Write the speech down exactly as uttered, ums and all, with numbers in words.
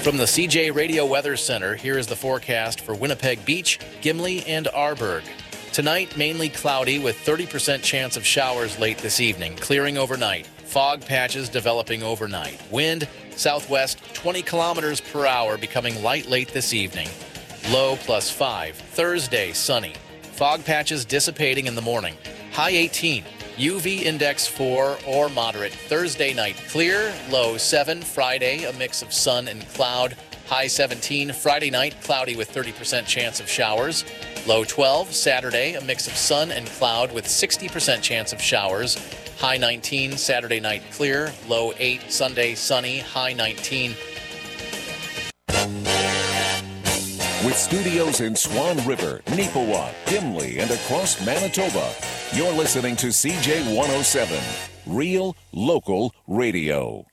From the C J Radio Weather Center, here is the forecast for Winnipeg Beach, Gimli, and Arborg. Tonight, mainly cloudy with thirty percent chance of showers late this evening, clearing overnight. Fog patches developing overnight. Wind, southwest, twenty kilometers per hour, becoming light late this evening. Low plus five. Thursday, sunny. Fog patches dissipating in the morning. High eighteen. U V index four or moderate. Thursday night, clear. Low seven. Friday, a mix of sun and cloud. High seventeen. Friday night, cloudy with thirty percent chance of showers. Low twelve. Saturday, a mix of sun and cloud with sixty percent chance of showers. High nineteen. Saturday night, clear. Low eight. Sunday, sunny. High nineteen. With studios in Swan River, Neepawa, Gimli, and across Manitoba, you're listening to C J one oh seven, Real Local Radio.